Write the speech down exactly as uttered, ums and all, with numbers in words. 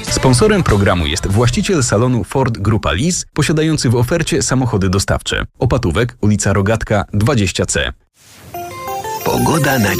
Sponsorem programu jest właściciel salonu Ford Grupa Lease, posiadający w ofercie samochody dostawcze. Opatówek, ulica Rogatka dwadzieścia C. Pogoda na